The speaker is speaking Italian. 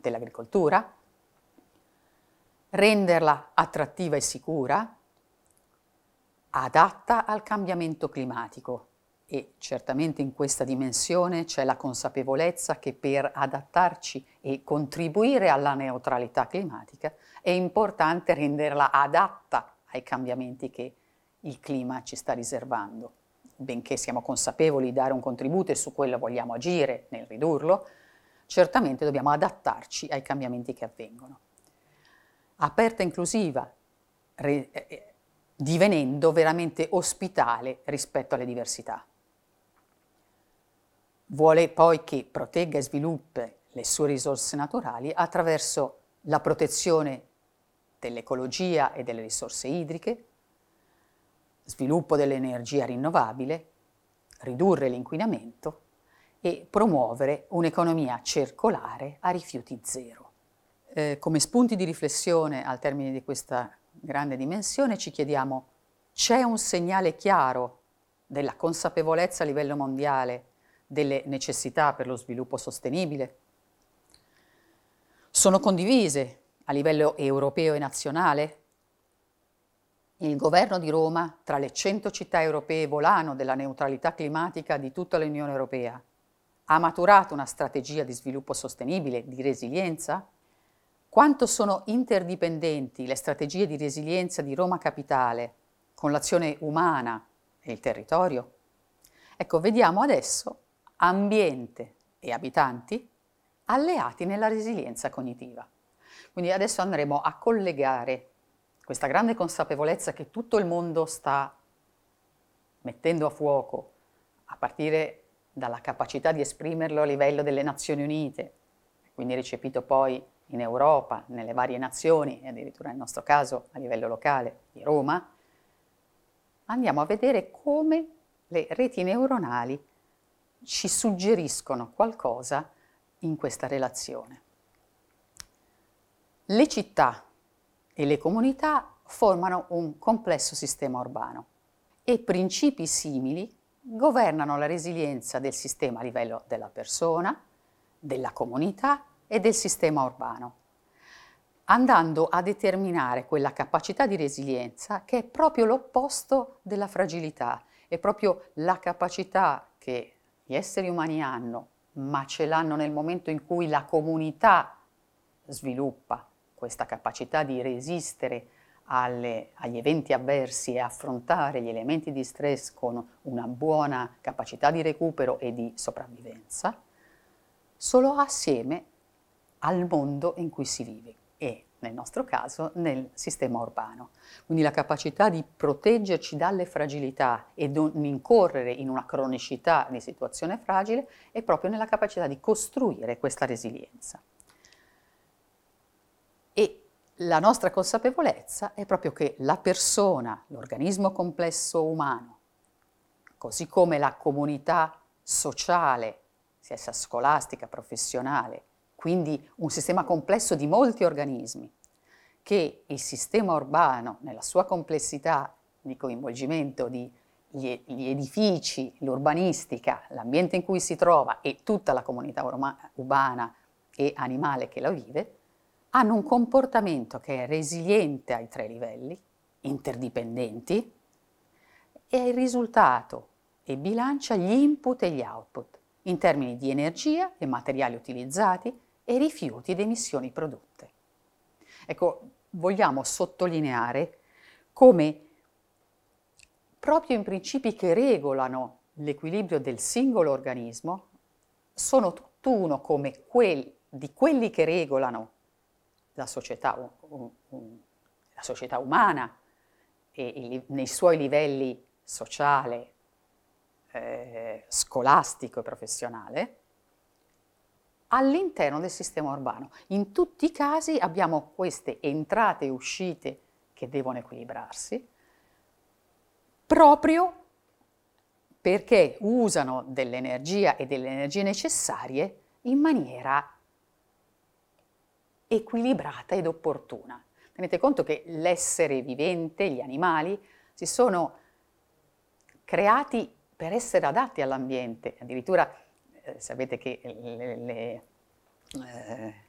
dell'agricoltura, renderla attrattiva e sicura, adatta al cambiamento climatico. E certamente in questa dimensione c'è la consapevolezza che per adattarci e contribuire alla neutralità climatica è importante renderla adatta ai cambiamenti che il clima ci sta riservando. Benché siamo consapevoli di dare un contributo e su quello vogliamo agire nel ridurlo, certamente dobbiamo adattarci ai cambiamenti che avvengono. Aperta e inclusiva, divenendo veramente ospitale rispetto alle diversità. Vuole poi che protegga e sviluppi le sue risorse naturali attraverso la protezione dell'ecologia e delle risorse idriche, sviluppo dell'energia rinnovabile, ridurre l'inquinamento e promuovere un'economia circolare a rifiuti zero. Come spunti di riflessione al termine di questa grande dimensione ci chiediamo: c'è un segnale chiaro della consapevolezza a livello mondiale delle necessità per lo sviluppo sostenibile? Sono condivise a livello europeo e nazionale? Il governo di Roma, tra le 100 città europee volano della neutralità climatica di tutta l'Unione Europea, ha maturato una strategia di sviluppo sostenibile, di resilienza? Quanto sono interdipendenti le strategie di resilienza di Roma Capitale con l'azione umana e il territorio? Ecco, vediamo adesso ambiente e abitanti alleati nella resilienza cognitiva. Quindi adesso andremo a collegare questa grande consapevolezza che tutto il mondo sta mettendo a fuoco, a partire dalla capacità di esprimerlo a livello delle Nazioni Unite, quindi recepito poi in Europa, nelle varie nazioni, e addirittura nel nostro caso a livello locale di Roma, andiamo a vedere come le reti neuronali ci suggeriscono qualcosa in questa relazione. Le città e le comunità formano un complesso sistema urbano e principi simili governano la resilienza del sistema a livello della persona, della comunità e del sistema urbano, andando a determinare quella capacità di resilienza che è proprio l'opposto della fragilità, è proprio la capacità che gli esseri umani hanno, ma ce l'hanno nel momento in cui la comunità sviluppa questa capacità di resistere agli eventi avversi e affrontare gli elementi di stress con una buona capacità di recupero e di sopravvivenza, solo assieme al mondo in cui si vive e, nel nostro caso, nel sistema urbano. Quindi la capacità di proteggerci dalle fragilità e non incorrere in una cronicità di situazione fragile è proprio nella capacità di costruire questa resilienza. E la nostra consapevolezza è proprio che la persona, l'organismo complesso umano, così come la comunità sociale, sia essa scolastica, professionale, quindi un sistema complesso di molti organismi, che il sistema urbano, nella sua complessità di coinvolgimento gli edifici, l'urbanistica, l'ambiente in cui si trova e tutta la comunità urbana e animale che la vive, hanno un comportamento che è resiliente ai 3 livelli, interdipendenti, e il risultato e bilancia gli input e gli output in termini di energia e materiali utilizzati e rifiuti ed emissioni prodotte. Ecco, vogliamo sottolineare come proprio in principi che regolano l'equilibrio del singolo organismo sono tutt'uno come di quelli che regolano la società umana e nei suoi livelli sociale, scolastico e professionale, all'interno del sistema urbano. In tutti i casi abbiamo queste entrate e uscite che devono equilibrarsi, proprio perché usano dell'energia e delle energie necessarie in maniera equilibrata ed opportuna. Tenete conto che l'essere vivente, gli animali, si sono creati per essere adatti all'ambiente. Addirittura sapete che